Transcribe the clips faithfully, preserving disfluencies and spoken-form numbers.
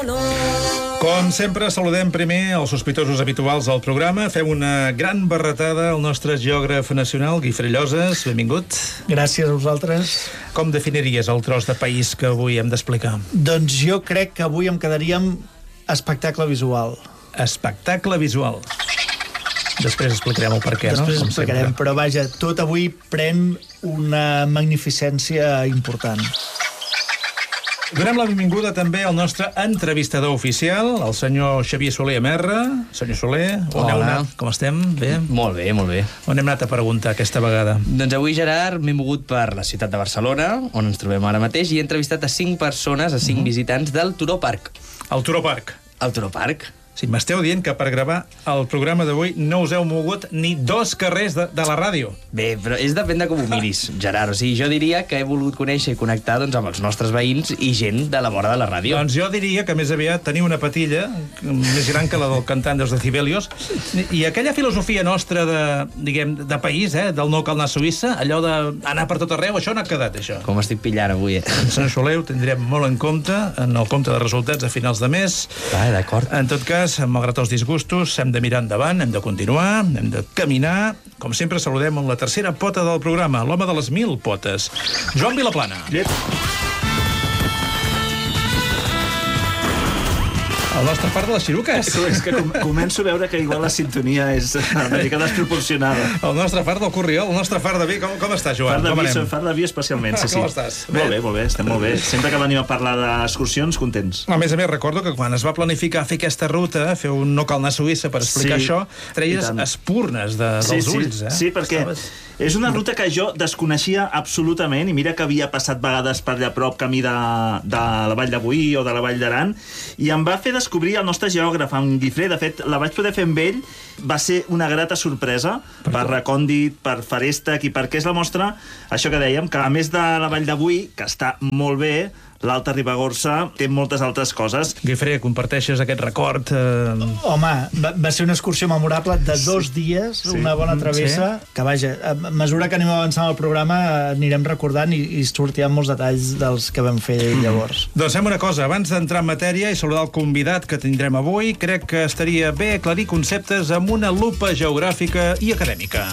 Com sempre, saludem primer els sospitosos habituals del programa. Fem una gran barretada al nostre geògraf nacional, Guifré Lloses. Benvingut. Gràcies a vosaltres. Com definiries el tros de país que avui hem d'explicar? Doncs jo crec que avui em quedaríem espectacle visual. Espectacle visual. Després explicarem el per què, no? Després explicarem, però vaja, tot avui pren una magnificència important. Donem la benvinguda també al nostre entrevistador oficial, el senyor Xavier Soler Amerra. Senyor Soler, on heu anat? Com estem? Bé? Molt bé, molt bé. On hem anat a preguntar aquesta vegada? Doncs avui, Gerard, m'he mogut per la ciutat de Barcelona, on ens trobem ara mateix, i he entrevistat a cinc persones, a cinc uh-huh. visitants del Turó Park. El Turó Park? El Turó Park. Si m'esteu dient que per gravar el programa d'avui no us heu mogut ni dos carrers de, de la ràdio. Bé, però és depèn de com ho miris, Gerard. O sigui, jo diria que he volgut conèixer i connectar doncs, amb els nostres veïns i gent de la vora de la ràdio. Doncs jo diria que més aviat teniu una patilla més gran que la del cantant dels Decibelios, i aquella filosofia nostra de, diguem, de país, eh, del no cal anar a Suïssa, allò d'anar per tot arreu, això n'ha quedat, això. Com estic pillant avui, eh? Senyor Soler, ho tindrem molt en compte en el compte de resultats a finals de mes. Va, d'acord. En tot cas, malgrat els disgustos, hem de mirar endavant, hem de continuar, hem de caminar. Com sempre, saludem amb la tercera pota del programa, l'home de les mil potes, Joan Vilaplana. Yep. El nostre far de les xiruques. És que com, començo a veure que igual la sintonia és una mica desproporcionada. El nostre far del Corriol, el nostre far de vi. Com, com està, Joan? Far de com vi, far de vi especialment, sí, sí. Com estàs? Molt bé, molt bé, estem molt bé. Sempre que venim a parlar d'excursions, contents. A més a més, recordo que quan es va planificar fer aquesta ruta, fer un no cal anar a Suïssa per explicar sí, això, treies espurnes de, sí, dels sí, ulls, eh? Sí, perquè Estaves... és una ruta que jo desconeixia absolutament, i mira que havia passat vegades per allà prop, camí de, de la Vall de Boí o de la Vall d'Aran, i em va fer descobrir el nostre geògraf, en Guifré. De fet, la vaig poder fer amb ell, va ser una grata sorpresa per, per recòndit, per Farèstec, i perquè és la mostra, això que dèiem, que a més de la Vall de Boí, que està molt bé, l'Alta Ribagorça té moltes altres coses. Guifré, comparteixes aquest record? Eh... Home, va, va ser una excursió memorable de dos sí. dies, sí. una bona travessa, sí. que vaja, a mesura que anem avançant el programa anirem recordant i, i sortiran molts detalls dels que vam fer llavors. Mm. Doncs fem una cosa, abans d'entrar en matèria i saludar el convidat que tindrem avui, crec que estaria bé aclarir conceptes amb una lupa geogràfica i acadèmica.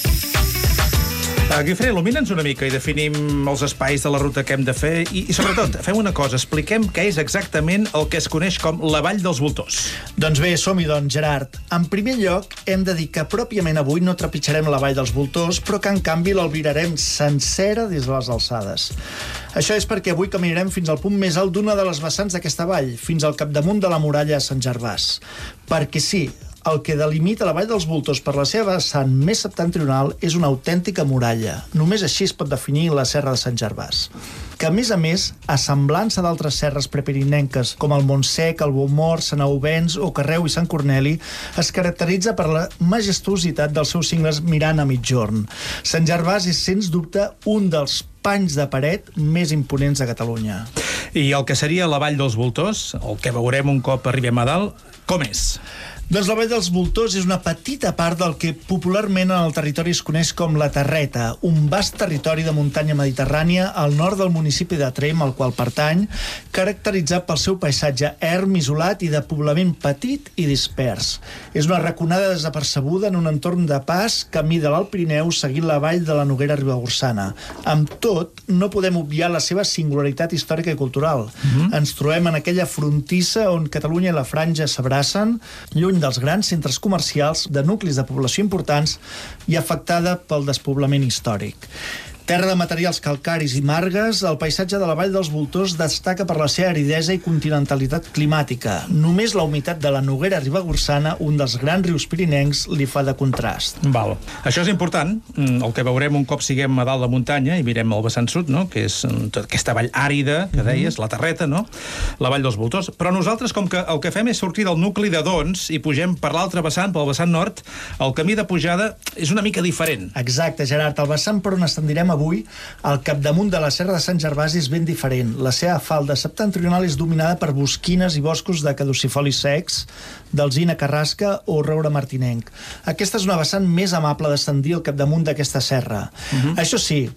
Uh, Guifré, il·lumina'ns una mica i definim els espais de la ruta que hem de fer i, i sobretot, fem una cosa, expliquem què és exactament el que es coneix com la Vall dels Voltors. Doncs bé, som-hi, doncs, Gerard. En primer lloc, hem de dir que pròpiament avui no trepitjarem la Vall dels Voltors, però que en canvi l'albirarem sencera des de les alçades. Això és perquè avui caminarem fins al punt més alt d'una de les vessants d'aquesta vall, fins al capdamunt de la muralla de Sant Gervàs. Perquè sí, el que delimita la Vall dels Voltors per la seva vessant més septentrional és una autèntica muralla. Només així es pot definir la serra de Sant Gervàs, que a més a més, a semblança d'altres serres prepirinenques com el Montsec, el Beaumort, Sant Euvens o Carreu i Sant Corneli, es caracteritza per la majestuositat dels seus cingles mirant a migjorn. Sant Gervàs és, sens dubte, un dels panys de paret més imponents de Catalunya. I el que seria la Vall dels Voltors, el que veurem un cop arribem a dalt, com és? Doncs la Vall dels Voltors és una petita part del que popularment en el territori es coneix com la Terreta, un vast territori de muntanya mediterrània al nord del municipi de Tremp, al qual pertany, caracteritzat pel seu paisatge erm, isolat i de poblament petit i dispers. És una raconada desapercebuda en un entorn de pas, camí de l'Alt Pirineu seguint la vall de la Noguera Ribagorçana. Amb tot, no podem obviar la seva singularitat històrica i cultural. Mm-hmm. Ens trobem en aquella frontissa on Catalunya i la Franja s'abracen, lluny dels grans centres comercials, de nuclis de població importants i afectada pel despoblament històric. Terra de materials calcaris i margues, el paisatge de la Vall dels Voltors destaca per la seva aridesa i continentalitat climàtica. Només la humitat de la Noguera Ribagorçana, un dels grans rius pirinencs, li fa de contrast. Val. Això és important, el que veurem un cop siguem a dalt de muntanya i mirem el vessant sud, no? Que és tota aquesta vall àrida que deies, la Terreta, no? La Vall dels Voltors. Però nosaltres, com que el que fem és sortir del nucli de Dons i pugem per l'altre vessant, pel vessant nord, el camí de pujada és una mica diferent. Exacte, Gerard. El vessant per on ens tendirem avui, al capdamunt de la serra de Sant Gervasi, és ben diferent. La seva falda septentrional és dominada per bosquines i boscos de caducifolis secs, d'alzina carrasca o roure martinenc. Aquesta és una vessant més amable d'ascendir al capdamunt d'aquesta serra. Uh-huh. Això sí,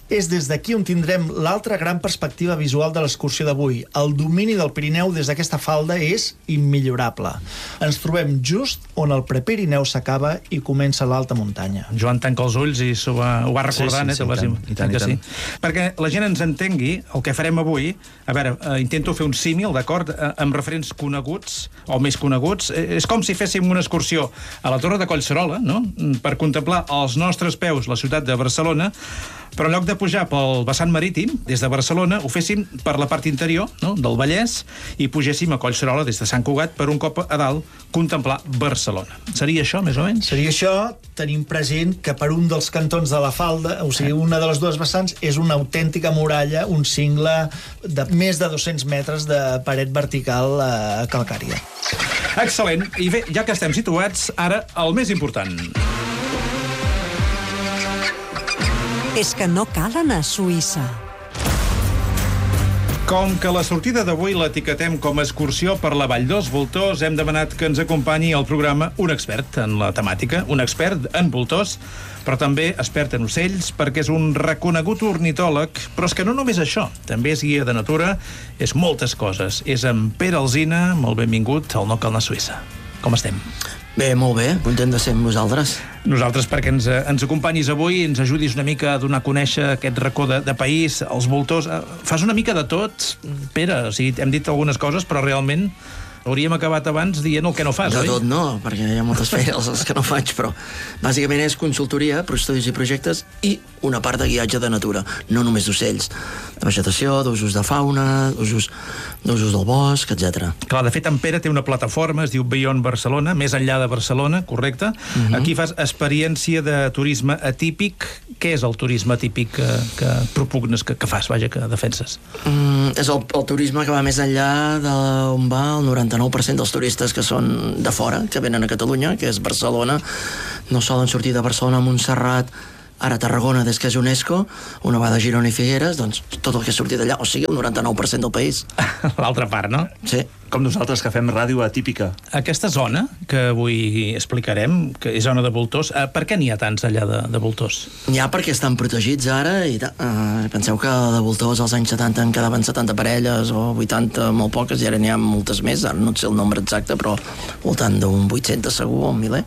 És des d'aquí on tindrem l'altra gran perspectiva visual de l'excursió d'avui. El domini del Pirineu des d'aquesta falda és immillorable. Ens trobem just on el Prepirineu s'acaba i comença l'alta muntanya. Joan tanca els ulls i ho va, ho va recordant, sí, sí, eh? sí, i tant, i tant, i tant. Sí. Perquè la gent ens entengui, el que farem avui, a veure, eh, intento fer un símil, d'acord, eh, amb referents coneguts, o més coneguts, eh, és com si féssim una excursió a la Torre de Collserola, no?, per contemplar als nostres peus la ciutat de Barcelona, però en lloc de pujar pel vessant marítim, des de Barcelona, ho féssim per la part interior, no?, del Vallès, i pugéssim a Collserola des de Sant Cugat per un cop a dalt contemplar Barcelona. Seria això, més o menys? Seria això, tenim present que per un dels cantons de la falda, o sigui, una de les dues vessants, és una autèntica muralla, un cingle de més de dos-cents metres de paret vertical eh, calcària. Excel·lent. I bé, ja que estem situats, ara el més important. És que no cal anar a Suïssa. Com que la sortida d'avui l'etiquetem com a excursió per la Vall dels Voltors, hem demanat que ens acompanyi al programa un expert en la temàtica, un expert en voltors, però també expert en ocells, perquè és un reconegut ornitòleg, però és que no només això, també és guia de natura, és moltes coses. És en Pere Alsina, molt benvingut al No cal anar a Suïssa. Com estem? Bé, molt bé, content de ser amb vosaltres. Nosaltres perquè ens, ens acompanyis avui, ens ajudis una mica a donar a conèixer aquest racó de, de país, els voltors. Fas una mica de tot, Pere, o sigui, hem dit algunes coses, però realment hauríem acabat abans dient el que no fas, de oi? De tot no, perquè hi ha moltes feines les que no faig, però bàsicament és consultoria, estudis i projectes i una part de guiatge de natura, no només d'ocells, de vegetació, d'usos de fauna, d'usos d'usos del bosc, etcètera. Clar, de fet, en Pere té una plataforma, es diu Beyond Barcelona, més enllà de Barcelona, correcte? Uh-huh. Aquí fas experiència de turisme atípic. Què és el turisme atípic que, que propugnes, que, que fas, vaja, que defenses? Mm, és el, el turisme que va més enllà d'on va el noranta-nou per cent dels turistes que són de fora, que venen a Catalunya, que és Barcelona. No solen sortir de Barcelona a Montserrat, ara Tarragona, des que és UNESCO, una va de Girona i Figueres, doncs tot el que ha sortit d'allà, o sigui, el noranta-nou per cent del país. L'altra part, no? Sí. Com nosaltres, que fem ràdio atípica. Aquesta zona, que avui explicarem, que és zona de voltors, eh, per què n'hi ha tants allà de, de voltors? N'hi ha perquè estan protegits ara, i uh, penseu que de voltors als anys setanta en quedaven setanta parelles, o vuitanta, molt poques, i ara n'hi ha moltes més, ara no sé el nombre exacte, però voltant d'un vuit-cents segur, o un miler.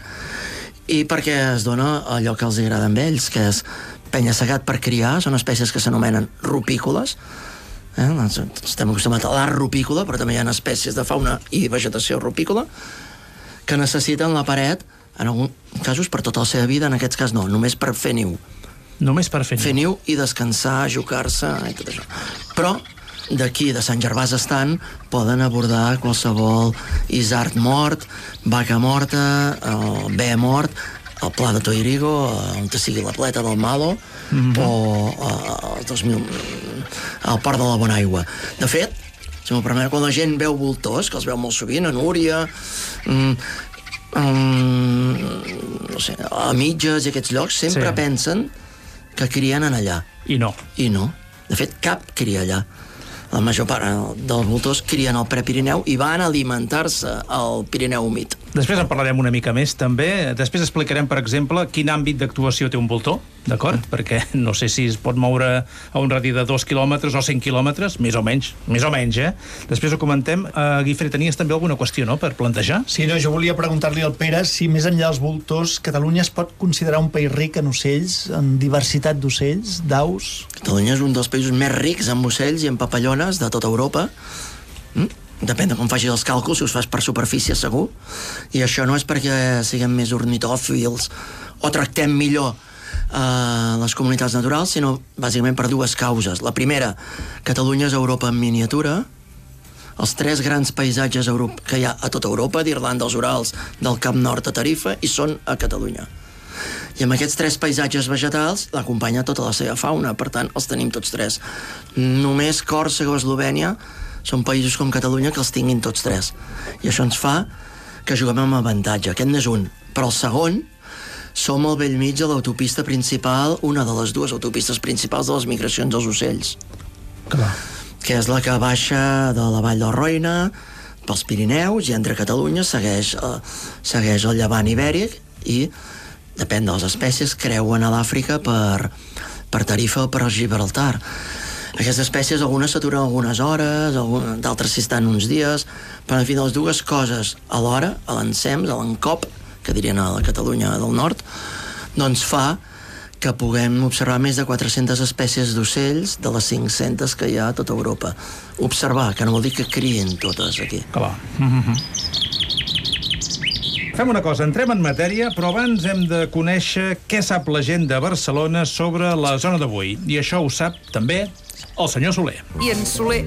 I perquè es dona allò que els agrada amb ells, que és penya-segat per criar, són espècies que s'anomenen rupícoles, eh? Estem acostumats a l'art rupícola, però també hi ha espècies de fauna i vegetació rupícola que necessiten la paret, en alguns casos per tota la seva vida, en aquests cas no, només per fer niu. Només per fer niu? Fer niu i descansar, jucar-se i tot això. Però d'aquí, de Sant Gervàs estant, poden abordar qualsevol isard mort, vaca morta, el bé mort, el pla de Toirigo, on sigui la pleta del Malo, mm-hmm. o uh, el dos mil, el port de la Bonaigua. De fet, si m'ho permet, quan la gent veu voltors, que els veu molt sovint, a Núria, um, um, no sé, a Mitges i aquests llocs, sempre sí. pensen que crien en allà. I no. I no. De fet, cap cria allà. La major part dels voltors crien al Prepirineu i van alimentar-se al Pirineu humit. Després en parlarem una mica més, també. Després explicarem, per exemple, quin àmbit d'actuació té un voltor, d'acord? Mm. Perquè no sé si es pot moure a un radi de dos quilòmetres o cinc quilòmetres, més o menys, més o menys, eh? Després ho comentem. Uh, Guifré, tenies també alguna qüestió, no?, per plantejar? Sí, no, jo volia preguntar-li al Pere si més enllà dels voltors, Catalunya es pot considerar un país ric en ocells, en diversitat d'ocells, d'aus? Catalunya és un dels països més rics en ocells i en papallones de tota Europa. Mm? Depèn de com facis els càlculs, si us fas per superfície segur, i això no és perquè siguem més ornitòfils o tractem millor eh, les comunitats naturals, sinó bàsicament per dues causes. La primera, Catalunya és Europa en miniatura, els tres grans paisatges que hi ha a tota Europa, d'Irlanda als Urals, del Cap Nord a Tarifa, i són a Catalunya. I amb aquests tres paisatges vegetals l'acompanya tota la seva fauna, per tant els tenim tots tres. Només Còrsega o Eslovènia són països com Catalunya que els tinguin tots tres, i això ens fa que juguem amb avantatge. Aquest n'és un, però el segon, som al bell mig de l'autopista principal, una de les dues autopistes principals de les migracions dels ocells. Clar. Que és la que baixa de la Vall del Roine pels Pirineus i entre Catalunya segueix, eh, segueix el llevant ibèric i, depèn de les espècies, creuen a l'Àfrica per, per Tarifa o per Gibraltar. Aquestes espècies, algunes s'aturen algunes hores, d'altres s'hi estan uns dies, però en fi, les dues coses alhora, a l'ensems, a l'encop, que dirien a la Catalunya del Nord, doncs fa que puguem observar més de quatre-centes espècies d'ocells de les cinc-centes que hi ha a tota Europa. Observar, que no vol dir que crien totes aquí. Clar. Fem una cosa, entrem en matèria, però abans hem de conèixer què sap la gent de Barcelona sobre la zona d'avui. I això ho sap també el senyor Soler. I en Soler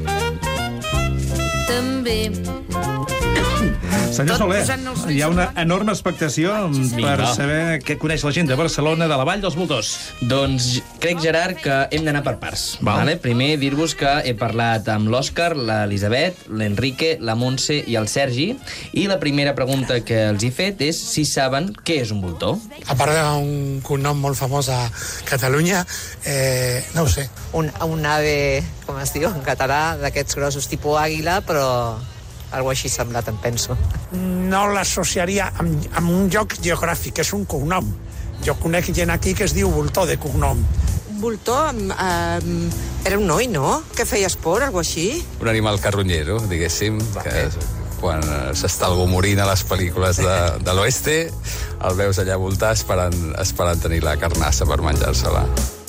també. Senyor Tot Soler, posant els hi ha una nens enorme expectació per Vinga. saber què coneix la gent de Barcelona de la Vall dels Voltors. Doncs crec, Gerard, que hem d'anar per parts. Val. Vale? Primer, dir-vos que he parlat amb l'Òscar, l'Elisabet, l'Enrique, la Montse i el Sergi, i la primera pregunta que els he fet és si saben què és un voltor. A part d'un cognom molt famós a Catalunya, eh, no ho sé. Un, un ave, com es diu en català, d'aquests grossos tipus àguila, però algo així semblat, em penso. No l'associaria amb, amb un lloc geogràfic, és un cognom. Jo conec gent aquí que es diu voltor de cognom. Voltor um, era un noi, no? Que feia esport, algo així? Un animal carronyero, diguéssim, que quan s'està algú morint a les pel·lícules de, de l'oeste, el veus allà voltar esperant, esperant tenir la carnassa per menjar-se-la.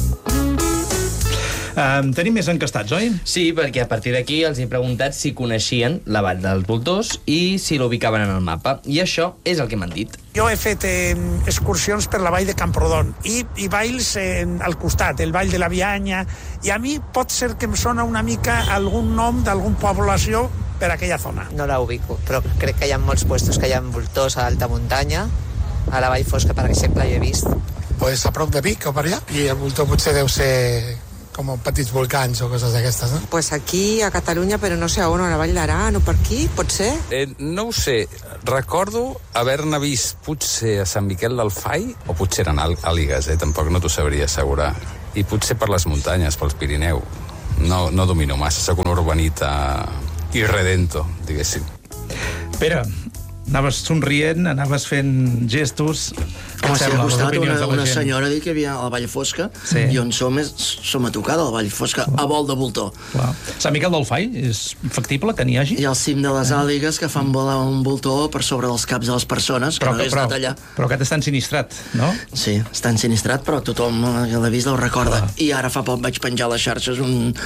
Um, tenim més encastats, oi? Sí, perquè a partir d'aquí els he preguntat si coneixien la Vall dels Voltors i si l'ubicaven en el mapa. I això és el que m'han dit. Jo he fet eh, excursions per la vall de Camprodon i, i valls eh, al costat, el vall de la Bianya, i a mi pot ser que em sona una mica algun nom d'algun població per aquella zona. No la ubico, però crec que hi ha molts puestos que hi ha voltors a alta muntanya. A la Vall Fosca, per exemple, hi he vist. Pues a prop de Vic o per allà. I el voltor potser deu ser com petits volcans o coses d'aquestes, no? Pues aquí, a Catalunya, però no sé on, a la Vall d'Aran o per aquí, pot ser? Eh, no ho sé, recordo haver-ne vist potser a Sant Miquel del Fai, o potser eren àligues, eh? Tampoc no t'ho sabria assegurar. I potser per les muntanyes, pels Pirineu. No, no domino massa, soc un urbanita irredento, diguéssim. Pere, anaves somrient, anaves fent gestos. Home, si ha costat una, de la una gent? senyora dir que hi havia a la Vall Fosca, Sí. i on som, és, som a tocar de la Vall Fosca, a vol de voltor. Clar. Sant Miquel del Fai, és factible que n'hi hagi? I al cim de les àligues que fan volar un voltor per sobre dels caps de les persones, que Però, no hagués però, anat allà. però aquest està ensinistrat, no? Sí, està ensinistrat, però tothom que l'ha vist el recorda. Clar. I ara fa poc vaig penjar a les xarxes un,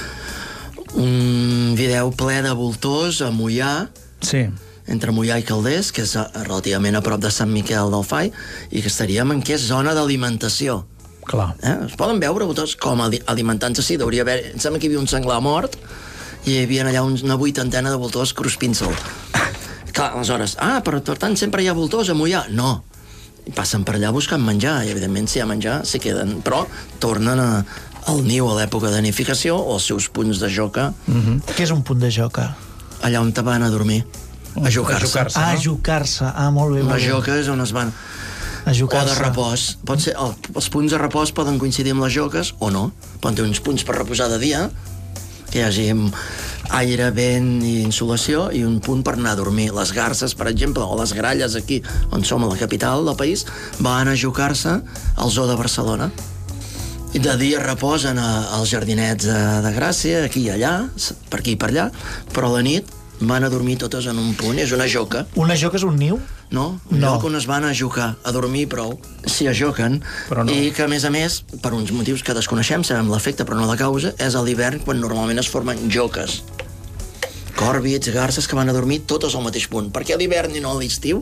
un vídeo ple de voltors a Moià, Sí. entre Moià i Calders, que és a, relativament a prop de Sant Miquel del Fai, i que estaríem en què és zona d'alimentació. Clar. Eh? Es poden veure voltors com ali alimentant-se, sí, deuria haver... Em sembla que hi havia un senglar mort i hi havia allà una vuitantena de voltors cruspint-se'l. Clar, aleshores, ah, per tant sempre hi ha voltors a Moià? No. I passen per allà buscant menjar, i evidentment si hi ha menjar s'hi queden, però tornen a, al niu a l'època de nidificació o als seus punts de joca, Mm-hmm. Què és un punt de joca? allà on te van a dormir. A jucar-se. jucar-se. Ah, no? jucar-se. Ah, molt bé, La molt bé. joca és on es van... A O de jucar-se. repòs. Pot ser, el, els punts de repòs poden coincidir amb les joques o no. Poden tenir uns punts per reposar de dia, que hi hagi aire, vent i insolació, i un punt per anar a dormir. Les garces, per exemple, o les gralles aquí, on som a la capital del país, van a jucar-se al Zoo de Barcelona. I de dia reposen a, als jardinets de, de Gràcia, aquí i allà, per aquí i per allà, però a la nit van a dormir totes en un punt. És una joca. Una joca és un niu? No, un No. lloc on es van a jugar, a dormir prou, s'hi ajoquen, Però no. i que, a més a més, per uns motius que desconeixem, sabem l'efecte però no la causa, és a l'hivern quan normalment es formen joques. Còrvids, garces que van a dormir totes al mateix punt. Per què a l'hivern i no a l'estiu?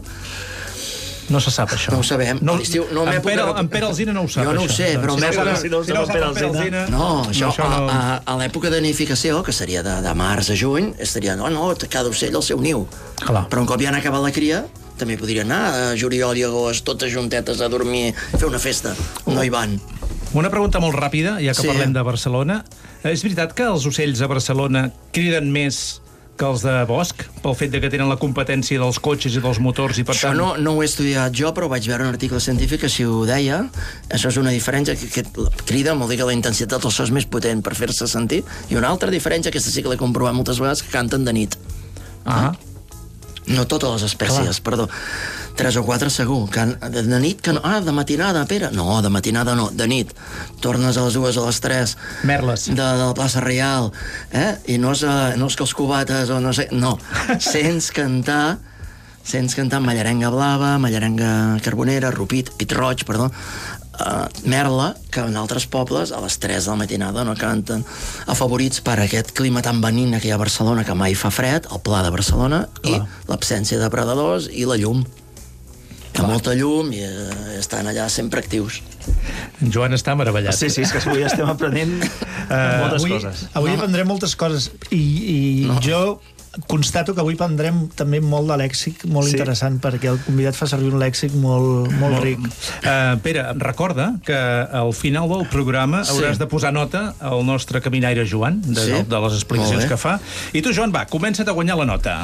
No se sap, això. No ho sabem. No, A l'estiu, no en en, època Pere, de- en Pere Alzina no ho sap, Jo no ho això. sé, però Doncs en si època- no, si no ho sap en Pere Alsina. No, això, això no... a, a, a l'època de nidificació, que seria de, de març a juny, estaria, no, no, cada ocell al seu niu. Clar. Però un cop ja han acabat la cria, també podria anar a juliol i agost, totes juntetes a dormir, a fer una festa. No hi van. Una pregunta molt ràpida, ja que Sí. parlem de Barcelona. És veritat que els ocells a Barcelona criden més que els de bosc, pel fet de que tenen la competència dels cotxes i dels motors, i per Això tant... no, no ho he estudiat jo, però vaig veure un article científic que si ho deia. Això és una diferència, que, que crida, vol dir que la intensitat del so és més potent per fer-se sentir, i una altra diferència, aquesta sí que l'he comprovat moltes vegades, que canten de nit. Ah, No totes les espècies, Clar. perdó. Tres o quatre segur. Que de nit, que no... Ah, de matinada, Pere. No, de matinada no, de nit. Tornes a les dues o a les tres. Merles. De, de la plaça Reial. Eh? I no és, uh, no és que els cubates o no sé... No. Sents cantar... Sents cantar Mallarenga Blava, Mallarenga Carbonera, Rupit, Pit Roig, perdó, uh, Merla, que en altres pobles a les tres de la matinada no canten, afavorits per aquest clima tan benigne que hi ha a Barcelona, que mai fa fred, el Pla de Barcelona, Clar. I l'absència de predadors i la llum. Hi ha molta llum i eh, estan allà sempre actius. En Joan està meravellat. Sí, sí, és que avui estem aprenent uh, moltes avui, coses. Avui no. aprendrem moltes coses i, i no. jo constato que avui prendrem també molt de lèxic, molt sí. interessant, perquè el convidat fa servir un lèxic molt, molt, molt ric. Uh, Pere, recorda que al final del programa sí. hauràs de posar nota al nostre caminaire Joan, de, sí. de les explicacions que fa. I tu, Joan, va, comença't a guanyar la nota.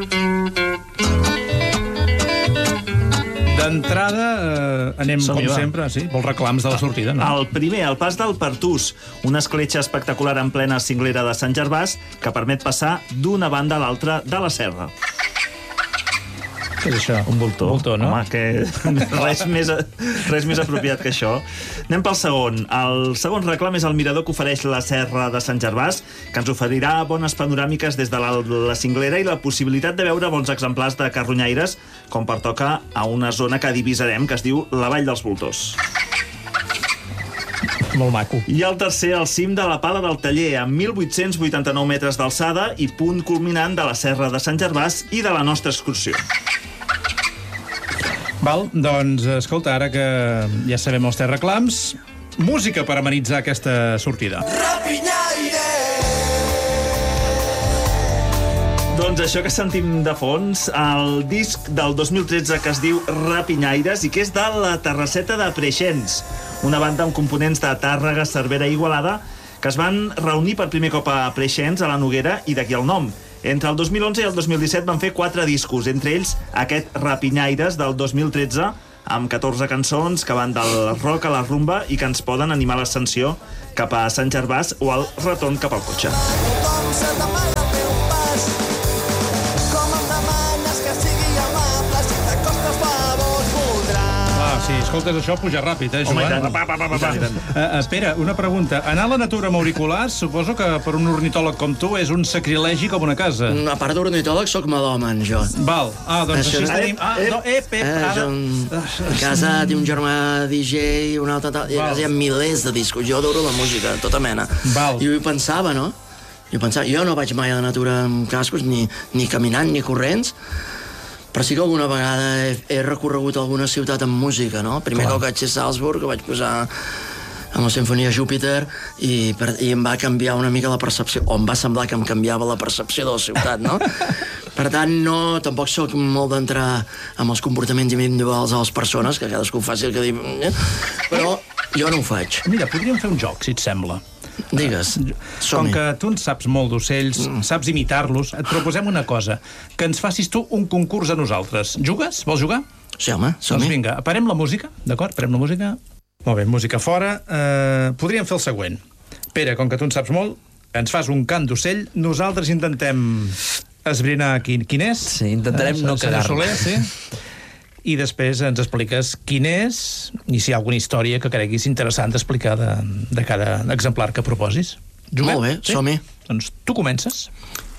D'entrada, eh, anem, Som com sempre, sí, pels reclams de la sortida. No? El primer, el pas del Pertús, una escletxa espectacular en plena cinglera de Sant Gervàs que permet passar d'una banda a l'altra de la serra. Què és això? Un voltor. Un voltor, no? Home, que res més, res més apropiat que això. Anem pel segon. El segon reclam és el mirador que ofereix la serra de Sant Gervàs, que ens oferirà bones panoràmiques des de la, la cinglera i la possibilitat de veure bons exemplars de carronyaires, com pertoca a una zona que divisarem, que es diu la Vall dels Voltors. Molt maco. I el tercer, el cim de la Pala del Taller, amb mil vuit-cents vuitanta-nou metres d'alçada i punt culminant de la serra de Sant Gervàs i de la nostra excursió. Val, doncs, escolta, ara que ja sabem els tres reclams, música per amenitzar aquesta sortida. Rapinyaire! Doncs això que sentim de fons, el disc del dos mil tretze que es diu Rapinyaires i que és de la Terrasseta de Preixens, una banda amb components de Tàrrega, Cervera i Igualada que es van reunir per primer cop a Preixens, a la Noguera, i d'aquí el nom. Entre el dos mil onze i el dos mil disset van fer quatre discos, entre ells aquest Rapinyaires del dos mil tretze, amb catorze cançons que van del rock a la rumba i que ens poden animar l'ascensió cap a Sant Gervàs o el retorn cap al cotxe. Si escoltes això, puja ràpid, eh, Joan? Home, pa, pa, pa, pa, pa. Uh, espera, una pregunta. Anar a la natura amb auriculars, suposo que per un ornitòleg com tu és un sacrilegi com una casa. A part d'ornitòleg, soc melòman, jo. Val. Ah, doncs Això així és- tenim... Ah, no, ep, ep, Eh, ara... jo, a casa té un germà D J, un altre tal, i a casa hi ha milers de discos. Jo adoro la música, tota mena. Val. I ho pensava, no? Jo pensava, jo no vaig mai a la natura amb cascos, ni, ni caminant, ni corrents, però sí que alguna vegada he, he recorregut alguna ciutat amb música, no? Primer Clar. que vaig ser a Salzburg, que vaig posar amb la Sinfonia Júpiter i, per, i em va canviar una mica la percepció, o em va semblar que em canviava la percepció de la ciutat, no? Per tant, no, tampoc sóc molt d'entrar amb els comportaments individuals de les persones, que cadascú faci el que diu, eh? Però jo no ho faig. Mira, podríem fer un joc, si et sembla. Digues, Com que tu en saps molt d'ocells, mm. saps imitar-los, et proposem una cosa, que ens facis tu un concurs a nosaltres. Jugues? Vols jugar? Sí, home, som-hi. Doncs vinga, parem la música, d'acord? Parem la música. Molt bé, música fora. Eh, podríem fer el següent. Pere, com que tu en saps molt, ens fas un cant d'ocell, nosaltres intentem esbrinar quin, quin és. Sí, intentarem eh, no cagar-nos. Sí. I després ens expliques quin és i si hi ha alguna història que creguis interessant d'explicar de, de cada exemplar que proposis. Juguem? Molt bé, sí? som-hi. Doncs tu comences.